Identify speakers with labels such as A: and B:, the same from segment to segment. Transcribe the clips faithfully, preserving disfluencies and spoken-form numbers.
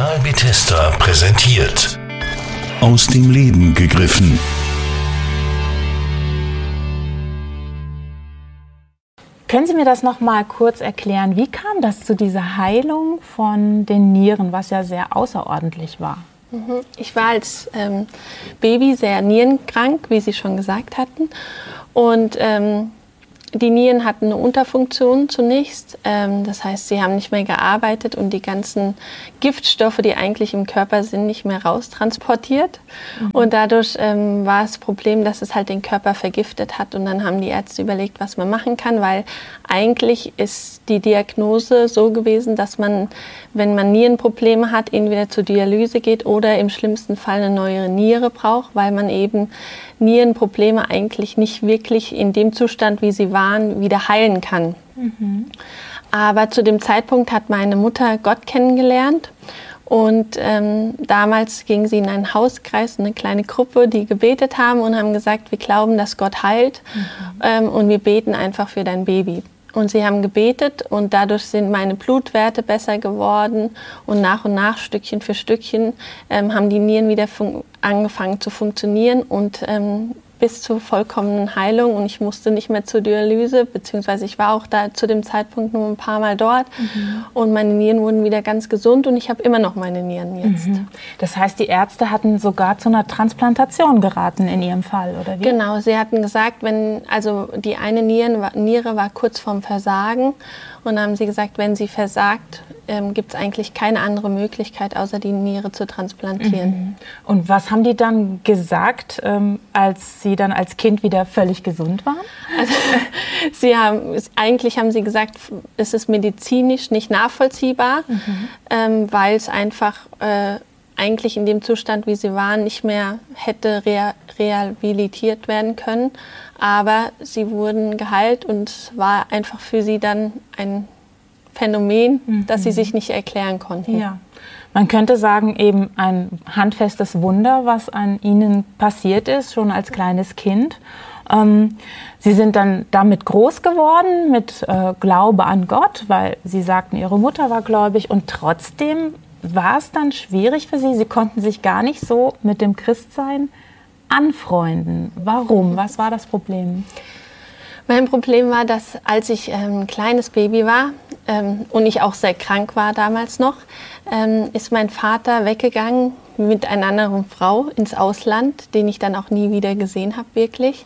A: Kanal Bethesda präsentiert. Aus dem Leben gegriffen.
B: Können Sie mir das noch mal kurz erklären? Wie kam das zu dieser Heilung von den Nieren, was ja sehr außerordentlich war?
C: Ich war als ähm, Baby sehr nierenkrank, wie Sie schon gesagt hatten. Und ähm, die Nieren hatten eine Unterfunktion zunächst. Ähm, das heißt, sie haben nicht mehr gearbeitet und die ganzen Giftstoffe, die eigentlich im Körper sind, nicht mehr raustransportiert. Mhm. Und dadurch ähm, war das Problem, dass es halt den Körper vergiftet hat. Und dann haben die Ärzte überlegt, was man machen kann, weil eigentlich ist die Diagnose so gewesen, dass man, wenn man Nierenprobleme hat, entweder zur Dialyse geht oder im schlimmsten Fall eine neue Niere braucht, weil man eben Nierenprobleme eigentlich nicht wirklich in dem Zustand, wie sie waren, wieder heilen kann. Mhm. Aber zu dem Zeitpunkt hat meine Mutter Gott kennengelernt und ähm, damals ging sie in einen Hauskreis, eine kleine Gruppe, die gebetet haben und haben gesagt, wir glauben, dass Gott heilt mhm. ähm, und wir beten einfach für dein Baby. Und sie haben gebetet und dadurch sind meine Blutwerte besser geworden und nach und nach, Stückchen für Stückchen, ähm, haben die Nieren wieder fun- angefangen zu funktionieren und ähm, bis zur vollkommenen Heilung. Und ich musste nicht mehr zur Dialyse, beziehungsweise ich war auch da zu dem Zeitpunkt nur ein paar Mal dort. Mhm. Und meine Nieren wurden wieder ganz gesund und ich habe immer noch meine Nieren jetzt.
B: Mhm. Das heißt, die Ärzte hatten sogar zu einer Transplantation geraten in Ihrem Fall, oder wie?
C: Genau, sie hatten gesagt, wenn, also die eine Nieren, Niere war kurz vorm Versagen. Und dann haben sie gesagt, wenn sie versagt, ähm, gibt es eigentlich keine andere Möglichkeit, außer die Niere zu transplantieren.
B: Mhm. Und was haben die dann gesagt, ähm, als Sie dann als Kind wieder völlig gesund waren?
C: Also, sie haben, eigentlich haben sie gesagt, es ist medizinisch nicht nachvollziehbar, mhm. ähm, weil es einfach äh, eigentlich in dem Zustand, wie sie waren, nicht mehr hätte rea- rehabilitiert werden können. Aber sie wurden geheilt und es war einfach für sie dann ein Phänomen, mhm. das sie sich nicht erklären konnten.
B: Ja. Man könnte sagen, eben ein handfestes Wunder, was an Ihnen passiert ist, schon als kleines Kind. Ähm, Sie sind dann damit groß geworden, mit äh, Glaube an Gott, weil Sie sagten, Ihre Mutter war gläubig. Und trotzdem war es dann schwierig für Sie. Sie konnten sich gar nicht so mit dem Christsein anfreunden. Warum? Was war das Problem?
C: Mein Problem war, dass als ich ähm, ein kleines Baby war ähm, und ich auch sehr krank war damals noch, ähm, ist mein Vater weggegangen mit einer anderen Frau ins Ausland, den ich dann auch nie wieder gesehen habe, wirklich.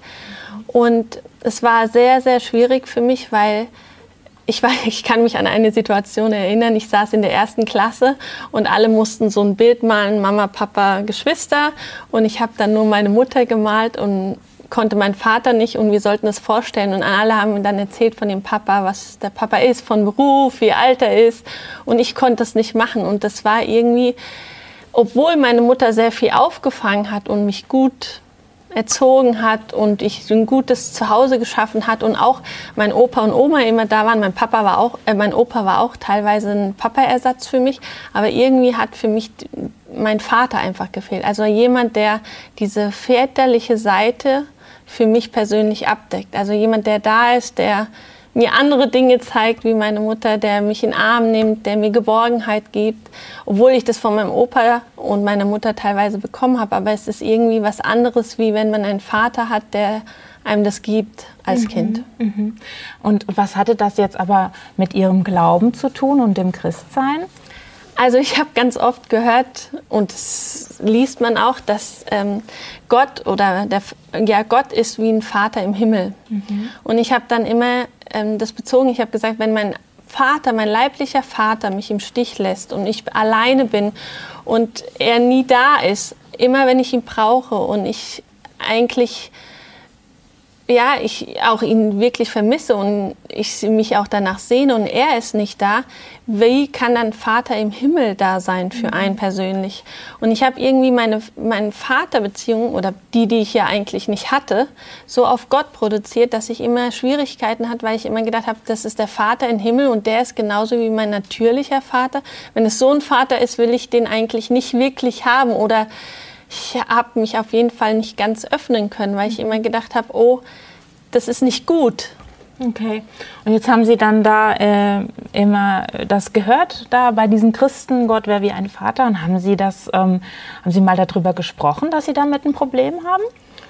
C: Und es war sehr, sehr schwierig für mich, weil ich, war, ich kann mich an eine Situation erinnern, ich saß in der ersten Klasse und alle mussten so ein Bild malen, Mama, Papa, Geschwister. Und ich habe dann nur meine Mutter gemalt und konnte meinen Vater nicht und wir sollten es vorstellen. Und alle haben mir dann erzählt von dem Papa, was der Papa ist, von Beruf, wie alt er ist. Und ich konnte es nicht machen. Und das war irgendwie, obwohl meine Mutter sehr viel aufgefangen hat und mich gut erzogen hat und ich ein gutes Zuhause geschaffen hat und auch mein Opa und Oma immer da waren. Mein Papa war auch, äh, mein Opa war auch teilweise ein Papa-Ersatz für mich, aber irgendwie hat für mich mein Vater einfach gefehlt. Also jemand, der diese väterliche Seite für mich persönlich abdeckt. Also jemand, der da ist, der mir andere Dinge zeigt, wie meine Mutter, der mich in den Arm nimmt, der mir Geborgenheit gibt, obwohl ich das von meinem Opa und meiner Mutter teilweise bekommen habe. Aber es ist irgendwie was anderes, wie wenn man einen Vater hat, der einem das gibt als
B: mhm,
C: Kind.
B: Mhm. Und was hatte das jetzt aber mit Ihrem Glauben zu tun und dem Christsein?
C: Also ich habe ganz oft gehört, und das liest man auch, dass ähm, Gott oder der, ja, Gott ist wie ein Vater im Himmel. Mhm. Und ich habe dann immer ähm, das bezogen, ich habe gesagt, wenn mein Vater, mein leiblicher Vater mich im Stich lässt und ich alleine bin und er nie da ist, immer wenn ich ihn brauche und ich eigentlich ja, ich auch ihn wirklich vermisse und ich mich auch danach sehne und er ist nicht da, wie kann dann Vater im Himmel da sein für mhm. einen persönlich? Und ich habe irgendwie meine, meine Vaterbeziehung oder die, die ich ja eigentlich nicht hatte, so auf Gott produziert, dass ich immer Schwierigkeiten hatte, weil ich immer gedacht habe, das ist der Vater im Himmel und der ist genauso wie mein natürlicher Vater. Wenn es so ein Vater ist, will ich den eigentlich nicht wirklich haben oder ich habe mich auf jeden Fall nicht ganz öffnen können, weil ich immer gedacht habe, oh, das ist nicht gut.
B: Okay. Und jetzt haben Sie dann da äh, immer das gehört, da bei diesen Christen, Gott wäre wie ein Vater. Und haben Sie das, ähm, haben Sie mal darüber gesprochen, dass Sie damit ein Problem haben?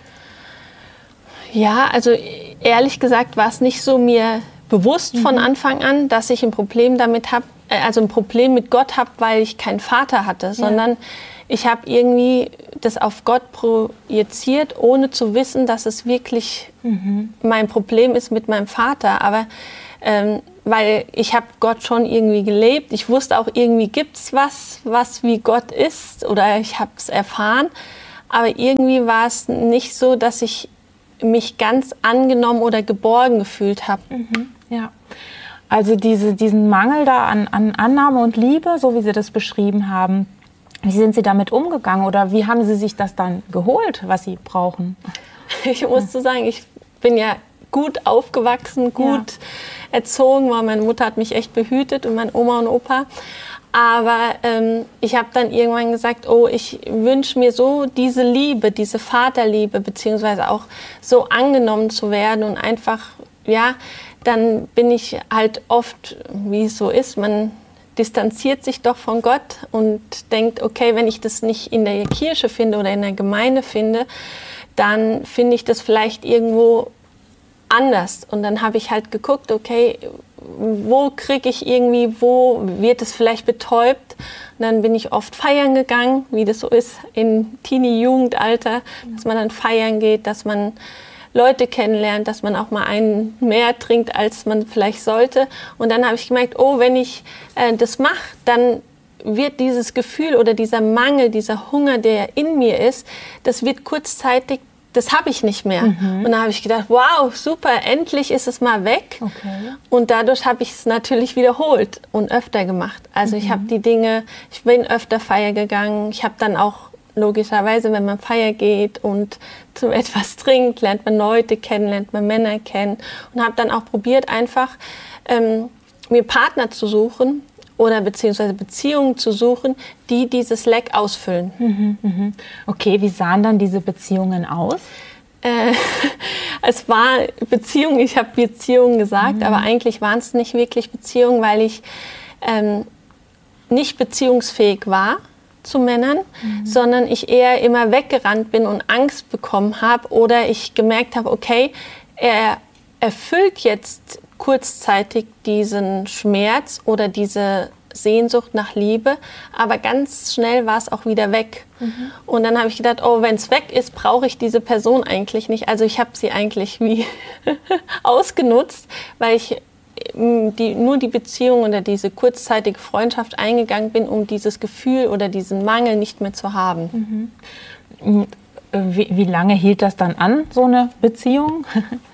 C: Ja, also ehrlich gesagt war es nicht so mir bewusst von Anfang an, dass ich ein Problem damit habe, äh, also ein Problem mit Gott habe, weil ich keinen Vater hatte, sondern ja. ich habe irgendwie das auf Gott projiziert, ohne zu wissen, dass es wirklich mhm. mein Problem ist mit meinem Vater. Aber ähm, weil ich habe Gott schon irgendwie gelebt. Ich wusste auch, irgendwie gibt es was, was wie Gott ist, oder ich habe es erfahren. Aber irgendwie war es nicht so, dass ich mich ganz angenommen oder geborgen gefühlt habe.
B: Mhm. Ja. Also diese, diesen Mangel da an, an Annahme und Liebe, so wie Sie das beschrieben haben, wie sind Sie damit umgegangen oder wie haben Sie sich das dann geholt, was Sie brauchen?
C: Ich muss so sagen, ich bin ja gut aufgewachsen, gut ja. erzogen, weil meine Mutter hat mich echt behütet und meine Oma und Opa. Aber ähm, ich habe dann irgendwann gesagt, oh, ich wünsche mir so diese Liebe, diese Vaterliebe, beziehungsweise auch so angenommen zu werden und einfach, ja, dann bin ich halt oft, wie es so ist, man distanziert sich doch von Gott und denkt, okay, wenn ich das nicht in der Kirche finde oder in der Gemeinde finde, dann finde ich das vielleicht irgendwo anders. Und dann habe ich halt geguckt, okay, wo kriege ich irgendwie, wo wird es vielleicht betäubt? Und dann bin ich oft feiern gegangen, wie das so ist in Teenie-Jugendalter, dass man dann feiern geht, dass man Leute kennenlernt, dass man auch mal einen mehr trinkt, als man vielleicht sollte. Und dann habe ich gemerkt, oh, wenn ich äh, das mache, dann wird dieses Gefühl oder dieser Mangel, dieser Hunger, der in mir ist, das wird kurzzeitig, das habe ich nicht mehr. Mhm. Und dann habe ich gedacht, wow, super, endlich ist es mal weg. Okay. Und dadurch habe ich es natürlich wiederholt und öfter gemacht. Also mhm. ich habe die Dinge, ich bin öfter feiern gegangen, ich habe dann auch logischerweise, wenn man feiern geht und zu etwas trinkt, lernt man Leute kennen, lernt man Männer kennen und habe dann auch probiert, einfach ähm, mir Partner zu suchen oder beziehungsweise Beziehungen zu suchen, die dieses Leck ausfüllen.
B: Mhm, mhm. Okay, wie sahen dann diese Beziehungen aus?
C: Äh, es war Beziehungen, ich habe Beziehungen gesagt, mhm. aber eigentlich waren es nicht wirklich Beziehungen, weil ich ähm, nicht beziehungsfähig war zu Männern, mhm. sondern ich eher immer weggerannt bin und Angst bekommen habe oder ich gemerkt habe, okay, er erfüllt jetzt kurzzeitig diesen Schmerz oder diese Sehnsucht nach Liebe, aber ganz schnell war es auch wieder weg. Mhm. Und dann habe ich gedacht, oh, wenn es weg ist, brauche ich diese Person eigentlich nicht. Also ich habe sie eigentlich wie ausgenutzt, weil ich Die, nur die Beziehung oder diese kurzzeitige Freundschaft eingegangen bin, um dieses Gefühl oder diesen Mangel nicht mehr zu haben.
B: Mhm. Wie, wie lange hielt das dann an, so eine Beziehung?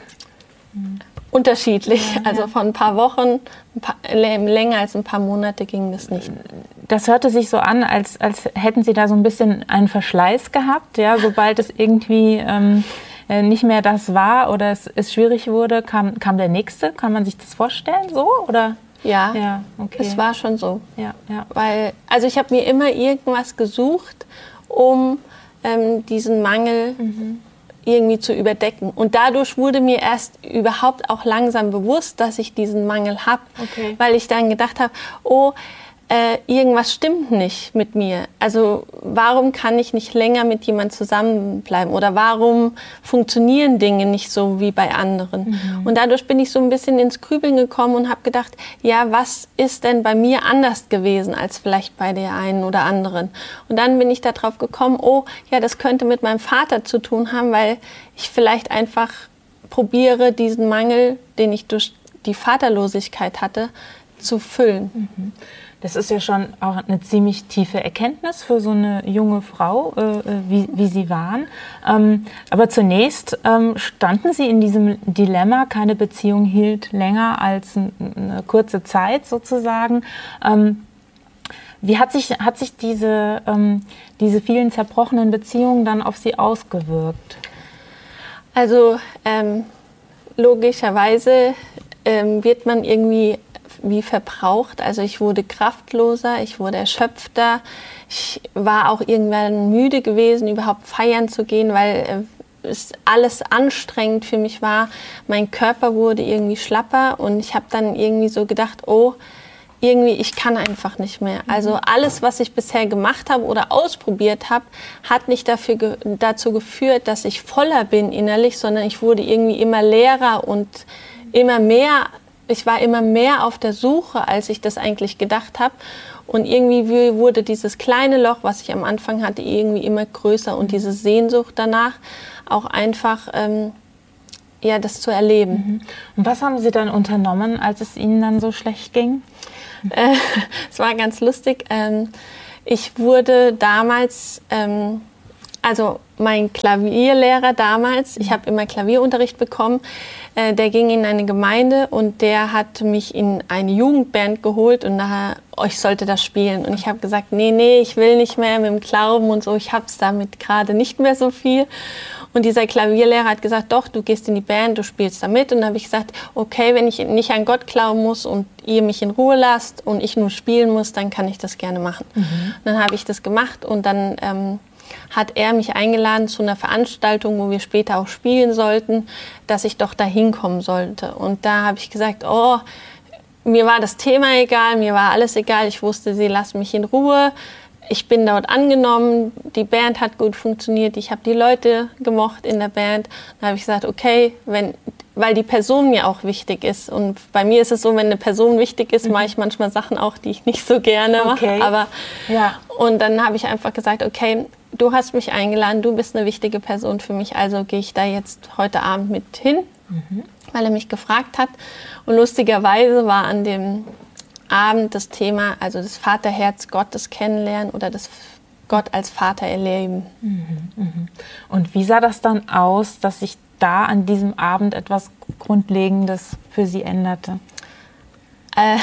C: Unterschiedlich. Ja, also von ein paar Wochen, ein paar, länger als ein paar Monate ging das nicht.
B: Das hörte sich so an, als, als hätten Sie da so ein bisschen einen Verschleiß gehabt. Ja? Sobald es irgendwie ähm, nicht mehr das war oder es, es schwierig wurde, kam, kam der Nächste. Kann man sich das vorstellen so? Oder?
C: Ja,
B: ja okay.
C: Es war schon so.
B: Ja, ja.
C: Weil, also ich habe mir immer irgendwas gesucht, um ähm, diesen Mangel mhm. irgendwie zu überdecken. Und dadurch wurde mir erst überhaupt auch langsam bewusst, dass ich diesen Mangel habe. Okay. Weil ich dann gedacht habe, oh, Äh, irgendwas stimmt nicht mit mir. Also warum kann ich nicht länger mit jemandem zusammenbleiben? Oder warum funktionieren Dinge nicht so wie bei anderen? Mhm. Und dadurch bin ich so ein bisschen ins Grübeln gekommen und habe gedacht, ja, was ist denn bei mir anders gewesen als vielleicht bei der einen oder anderen? Und dann bin ich darauf gekommen, oh, ja, das könnte mit meinem Vater zu tun haben, weil ich vielleicht einfach probiere, diesen Mangel, den ich durch die Vaterlosigkeit hatte, zu füllen.
B: Mhm. Das ist ja schon auch eine ziemlich tiefe Erkenntnis für so eine junge Frau, äh, wie, wie Sie waren. Ähm, aber zunächst ähm, standen Sie in diesem Dilemma, keine Beziehung hielt länger als n- eine kurze Zeit sozusagen. Ähm, wie hat sich, hat sich diese, ähm, diese vielen zerbrochenen Beziehungen dann auf Sie ausgewirkt?
C: Also ähm, logischerweise ähm, wird man irgendwie wie verbraucht. Also ich wurde kraftloser, ich wurde erschöpfter. Ich war auch irgendwann müde gewesen, überhaupt feiern zu gehen, weil es alles anstrengend für mich war. Mein Körper wurde irgendwie schlapper und ich habe dann irgendwie so gedacht, oh, irgendwie, ich kann einfach nicht mehr. Also alles, was ich bisher gemacht habe oder ausprobiert habe, hat nicht dafür ge- dazu geführt, dass ich voller bin innerlich, sondern ich wurde irgendwie immer leerer und immer mehr, ich war immer mehr auf der Suche, als ich das eigentlich gedacht habe. Und irgendwie wurde dieses kleine Loch, was ich am Anfang hatte, irgendwie immer größer und diese Sehnsucht danach auch einfach, ähm, ja, das zu erleben.
B: Und was haben Sie dann unternommen, als es Ihnen dann so schlecht ging?
C: Äh, es war ganz lustig. Ähm, ich wurde damals, ähm, also mein Klavierlehrer damals, ich habe immer Klavierunterricht bekommen, äh, der ging in eine Gemeinde und der hat mich in eine Jugendband geholt und nachher, oh, ich sollte das spielen. Und ich habe gesagt, nee, nee, ich will nicht mehr mit dem Glauben und so, ich habe es damit gerade nicht mehr so viel. Und dieser Klavierlehrer hat gesagt, doch, du gehst in die Band, du spielst da mit. Und dann habe ich gesagt, okay, wenn ich nicht an Gott glauben muss und ihr mich in Ruhe lasst und ich nur spielen muss, dann kann ich das gerne machen. Mhm. Dann habe ich das gemacht und dann ähm, hat er mich eingeladen zu einer Veranstaltung, wo wir später auch spielen sollten, dass ich doch da hinkommen sollte. Und da habe ich gesagt, oh, mir war das Thema egal, mir war alles egal. Ich wusste, sie lassen mich in Ruhe. Ich bin dort angenommen, die Band hat gut funktioniert, ich habe die Leute gemocht in der Band. Dann habe ich gesagt, okay, wenn, weil die Person mir auch wichtig ist. Und bei mir ist es so, wenn eine Person wichtig ist, mhm. mache ich manchmal Sachen auch, die ich nicht so gerne mache.
B: Okay.
C: Aber,
B: ja.
C: Und dann habe ich einfach gesagt, okay, du hast mich eingeladen, du bist eine wichtige Person für mich, also gehe ich da jetzt heute Abend mit hin, mhm. weil er mich gefragt hat. Und lustigerweise war an dem Abend das Thema, also das Vaterherz Gottes kennenlernen oder das Gott als Vater erleben.
B: Mhm, mhm. Und wie sah das dann aus, dass sich da an diesem Abend etwas Grundlegendes für Sie änderte?
C: Äh,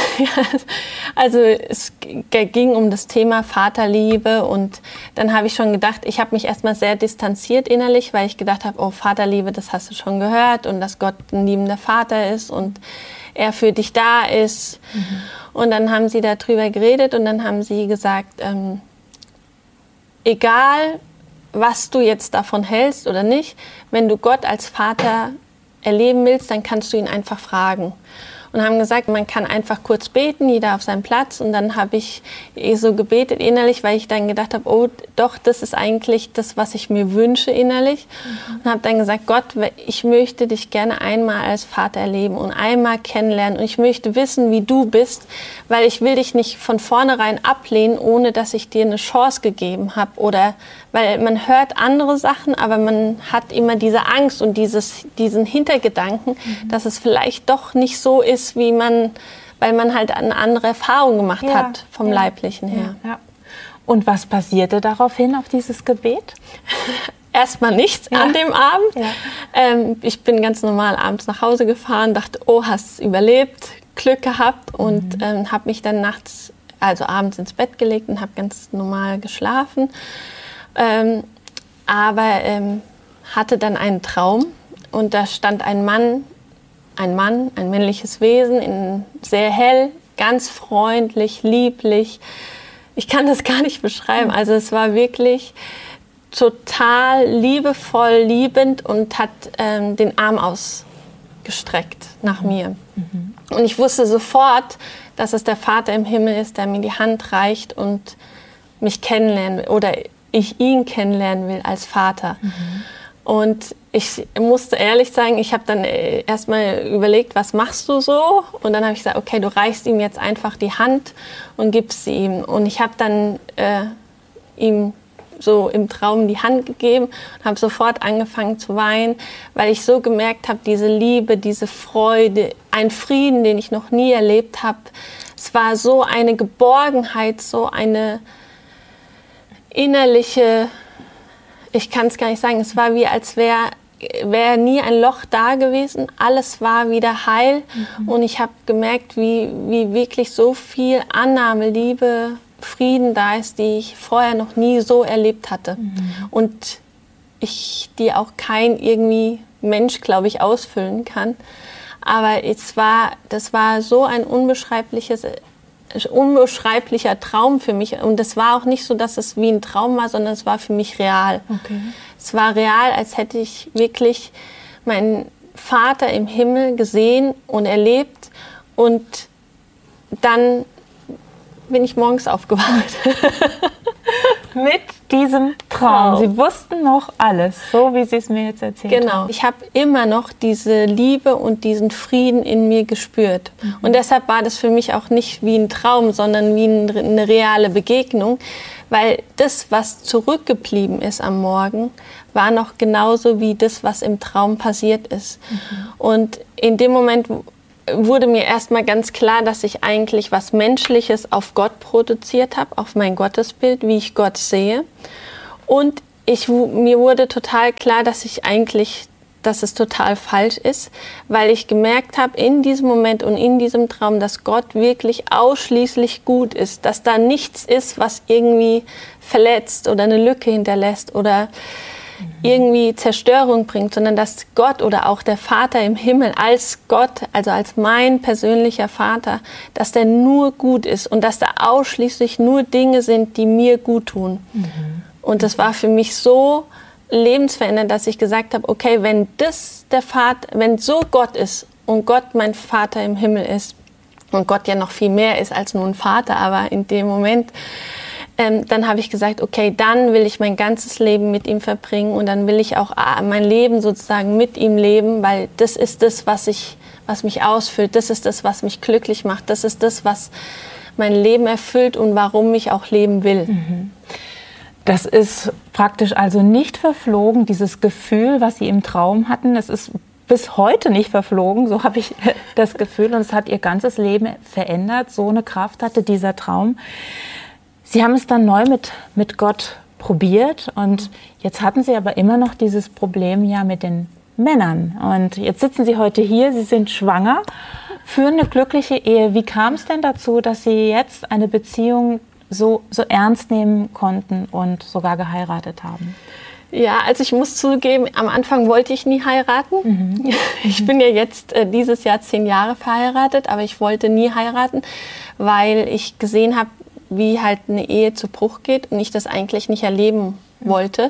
C: also es ging um das Thema Vaterliebe und dann habe ich schon gedacht, ich habe mich erstmal sehr distanziert innerlich, weil ich gedacht habe, oh, Vaterliebe, das hast du schon gehört und dass Gott ein liebender Vater ist und er für dich da ist. Mhm. Und dann haben sie darüber geredet und dann haben sie gesagt, ähm, egal was du jetzt davon hältst oder nicht, wenn du Gott als Vater erleben willst, dann kannst du ihn einfach fragen. Und haben gesagt, man kann einfach kurz beten, jeder auf seinem Platz. Und dann habe ich so gebetet innerlich, weil ich dann gedacht habe, oh doch, das ist eigentlich das, was ich mir wünsche innerlich. Mhm. Und habe dann gesagt, Gott, ich möchte dich gerne einmal als Vater erleben und einmal kennenlernen. Und ich möchte wissen, wie du bist, weil ich will dich nicht von vornherein ablehnen, ohne dass ich dir eine Chance gegeben habe. Oder weil man hört andere Sachen, aber man hat immer diese Angst und dieses, diesen Hintergedanken, mhm. dass es vielleicht doch nicht so ist, wie man, weil man halt eine andere Erfahrung gemacht ja, hat vom ja, Leiblichen her.
B: Ja, ja. Und was passierte daraufhin auf dieses Gebet?
C: Erstmal nichts ja. an dem Abend. Ja. Ähm, ich bin ganz normal abends nach Hause gefahren, dachte, oh, hast überlebt, Glück gehabt und mhm. ähm, habe mich dann nachts, also abends ins Bett gelegt und habe ganz normal geschlafen. Ähm, aber ähm, hatte dann einen Traum und da stand ein Mann, ein Mann, ein männliches Wesen, in, sehr hell, ganz freundlich, lieblich. Ich kann das gar nicht beschreiben. Also es war wirklich total liebevoll, liebend und hat ähm, den Arm ausgestreckt nach mhm. mir. Mhm. Und ich wusste sofort, dass es der Vater im Himmel ist, der mir die Hand reicht und mich kennenlernen will oder ich ihn kennenlernen will als Vater. Mhm. Und ich musste ehrlich sagen, ich habe dann erstmal überlegt, was machst du so? Und dann habe ich gesagt, okay, du reichst ihm jetzt einfach die Hand und gibst sie ihm. Und ich habe dann äh, ihm so im Traum die Hand gegeben und habe sofort angefangen zu weinen, weil ich so gemerkt habe, diese Liebe, diese Freude, ein Frieden, den ich noch nie erlebt habe. Es war so eine Geborgenheit, so eine innerliche, ich kann es gar nicht sagen, es war wie, als wäre wär nie ein Loch da gewesen. Alles war wieder heil mhm. und ich habe gemerkt, wie, wie wirklich so viel Annahme, Liebe, Frieden da ist, die ich vorher noch nie so erlebt hatte. Mhm. Und ich, die auch kein irgendwie Mensch, glaube ich, ausfüllen kann. Aber es war, das war so ein unbeschreibliches unbeschreiblicher Traum für mich. Und es war auch nicht so, dass es wie ein Traum war, sondern es war für mich real.
B: Okay.
C: Es war real, als hätte ich wirklich meinen Vater im Himmel gesehen und erlebt. Und dann bin ich morgens aufgewacht.
B: Mit diesem Traum. Sie wussten noch alles, so wie Sie es mir jetzt erzählt haben.
C: Genau. Ich habe immer noch diese Liebe und diesen Frieden in mir gespürt. Mhm. Und deshalb war das für mich auch nicht wie ein Traum, sondern wie eine reale Begegnung. Weil das, was zurückgeblieben ist am Morgen, war noch genauso wie das, was im Traum passiert ist. Mhm. Und in dem Moment wurde mir erstmal ganz klar, dass ich eigentlich was Menschliches auf Gott produziert habe, auf mein Gottesbild, wie ich Gott sehe. Und ich, mir wurde total klar, dass ich eigentlich, dass es total falsch ist, weil ich gemerkt habe in diesem Moment und in diesem Traum, dass Gott wirklich ausschließlich gut ist, dass da nichts ist, was irgendwie verletzt oder eine Lücke hinterlässt oder irgendwie Zerstörung bringt, sondern dass Gott oder auch der Vater im Himmel als Gott, also als mein persönlicher Vater, dass der nur gut ist und dass da ausschließlich nur Dinge sind, die mir gut tun. Mhm. Und das war für mich so lebensverändernd, dass ich gesagt habe, okay, wenn das der Vater, wenn so Gott ist und Gott mein Vater im Himmel ist und Gott ja noch viel mehr ist als nur ein Vater, aber in dem Moment Ähm, dann habe ich gesagt, okay, dann will ich mein ganzes Leben mit ihm verbringen und dann will ich auch ah, mein Leben sozusagen mit ihm leben, weil das ist das, was, ich, was mich ausfüllt, das ist das, was mich glücklich macht, das ist das, was mein Leben erfüllt und warum ich auch leben will.
B: Mhm. Das ist praktisch also nicht verflogen, dieses Gefühl, was Sie im Traum hatten, es ist bis heute nicht verflogen, so habe ich das Gefühl, und es hat Ihr ganzes Leben verändert, so eine Kraft hatte dieser Traum. Sie haben es dann neu mit, mit Gott probiert und jetzt hatten Sie aber immer noch dieses Problem ja mit den Männern. Und jetzt sitzen Sie heute hier, Sie sind schwanger, führen eine glückliche Ehe. Wie kam es denn dazu, dass Sie jetzt eine Beziehung so, so ernst nehmen konnten und sogar geheiratet haben?
C: Ja, also ich muss zugeben, am Anfang wollte ich nie heiraten. Mhm. Ich bin ja jetzt äh, dieses Jahr zehn Jahre verheiratet, aber ich wollte nie heiraten, weil ich gesehen habe, wie halt eine Ehe zu Bruch geht und ich das eigentlich nicht erleben wollte.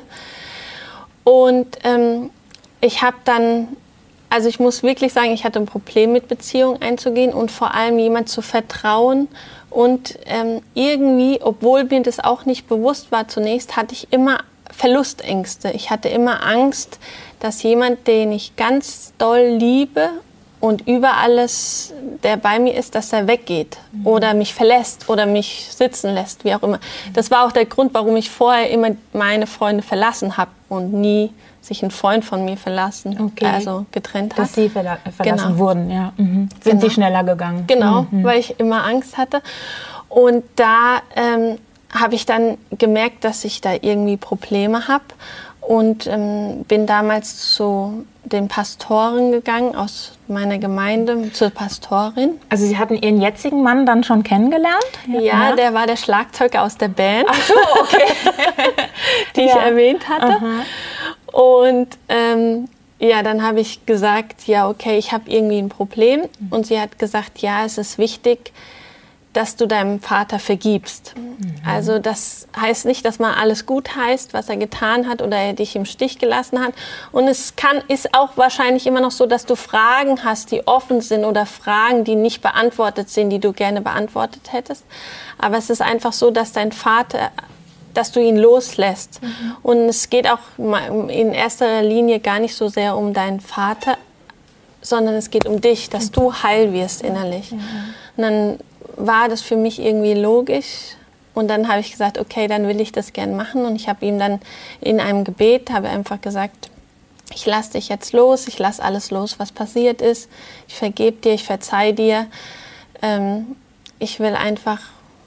C: Und ähm, ich habe dann, also ich muss wirklich sagen, ich hatte ein Problem mit Beziehungen einzugehen und vor allem jemand zu vertrauen. Und ähm, irgendwie, obwohl mir das auch nicht bewusst war zunächst, hatte ich immer Verlustängste. Ich hatte immer Angst, dass jemand, den ich ganz doll liebe und über alles, der bei mir ist, dass er weggeht mhm. oder mich verlässt oder mich sitzen lässt, wie auch immer. Das war auch der Grund, warum ich vorher immer meine Freunde verlassen habe und nie sich ein Freund von mir verlassen, okay. also getrennt hat.
B: Dass Sie verla verlassen genau. wurden, ja. Mhm. Sind
C: genau.
B: Sie schneller gegangen?
C: Genau, mhm. weil ich immer Angst hatte. Und da ähm, habe ich dann gemerkt, dass ich da irgendwie Probleme habe. Und ähm, bin damals zu den Pastoren gegangen aus meiner Gemeinde, zur Pastorin.
B: Also Sie hatten Ihren jetzigen Mann dann schon kennengelernt?
C: Ja, ja. Der war der Schlagzeuger aus der Band,
B: Ach so, okay.
C: die ja. ich erwähnt hatte. Aha. Und ähm, ja, dann habe ich gesagt, ja okay, ich habe irgendwie ein Problem. Mhm. Und sie hat gesagt, ja, es ist wichtig, dass du deinem Vater vergibst. Mhm. Also das heißt nicht, dass man alles gut heißt, was er getan hat oder er dich im Stich gelassen hat. Und es kann, ist auch wahrscheinlich immer noch so, dass du Fragen hast, die offen sind oder Fragen, die nicht beantwortet sind, die du gerne beantwortet hättest. Aber es ist einfach so, dass dein Vater, dass du ihn loslässt. Mhm. Und es geht auch in erster Linie gar nicht so sehr um deinen Vater, sondern es geht um dich, dass du heil wirst innerlich. Mhm. Und dann war das für mich irgendwie logisch und dann habe ich gesagt, okay, dann will ich das gern machen und ich habe ihm dann in einem Gebet, habe einfach gesagt, ich lasse dich jetzt los, ich lasse alles los, was passiert ist, ich vergebe dir, ich verzeih dir, ähm, ich will einfach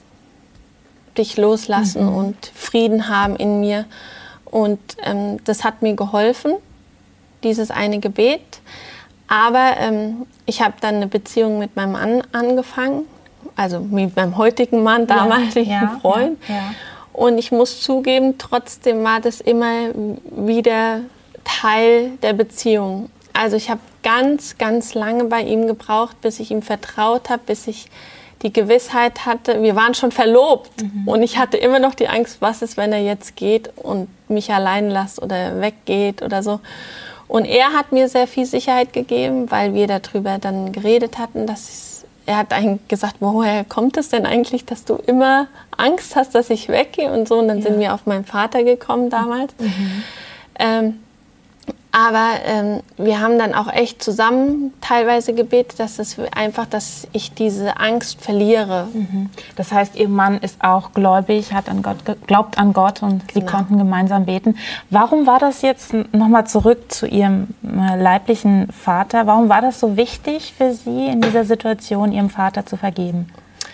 C: dich loslassen mhm. und Frieden haben in mir und ähm, das hat mir geholfen, dieses eine Gebet, aber ähm, ich habe dann eine Beziehung mit meinem Mann angefangen, also mit meinem heutigen Mann, damaligen ja, ja, Freund. Ja, ja. Und ich muss zugeben, trotzdem war das immer wieder Teil der Beziehung. Also ich habe ganz, ganz lange bei ihm gebraucht, bis ich ihm vertraut habe, bis ich die Gewissheit hatte, wir waren schon verlobt mhm. und ich hatte immer noch die Angst, was ist, wenn er jetzt geht und mich allein lässt oder weggeht oder so. Und er hat mir sehr viel Sicherheit gegeben, weil wir darüber dann geredet hatten, dass ich, er hat eigentlich gesagt, woher kommt es denn eigentlich, dass du immer Angst hast, dass ich weggehe und so. Und dann ja. sind wir auf meinen Vater gekommen damals. Mhm. Ähm, Aber ähm, wir haben dann auch echt zusammen teilweise gebetet, dass es einfach, dass ich diese Angst verliere.
B: Mhm. Das heißt, Ihr Mann ist auch gläubig, hat an Gott, glaubt an Gott und genau. Sie konnten gemeinsam beten. Warum war das jetzt, nochmal zurück zu Ihrem äh, leiblichen Vater, warum war das so wichtig für Sie in dieser Situation, Ihrem Vater zu vergeben?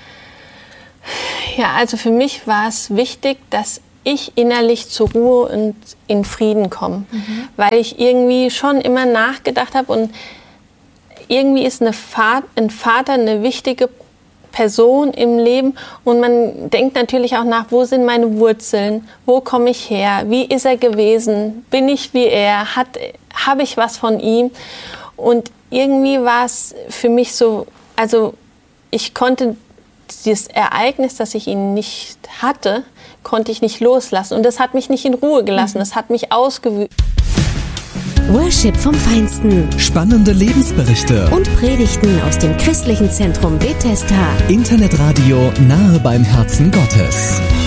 C: Ja, also für mich war es wichtig, dass ich innerlich zur Ruhe und in Frieden komme, mhm. weil ich irgendwie schon immer nachgedacht habe und irgendwie ist eine Vater, ein Vater eine wichtige Person im Leben und man denkt natürlich auch nach, wo sind meine Wurzeln, wo komme ich her, wie ist er gewesen, bin ich wie er, hat, habe ich was von ihm und irgendwie war es für mich so, also ich konnte dieses Ereignis, dass ich ihn nicht hatte, konnte ich nicht loslassen. Und das hat mich nicht in Ruhe gelassen. Das hat mich ausgewühlt.
D: Worship vom Feinsten.
E: Spannende Lebensberichte.
D: Und Predigten aus dem christlichen Zentrum Bethesda.
E: Internetradio nahe beim Herzen Gottes.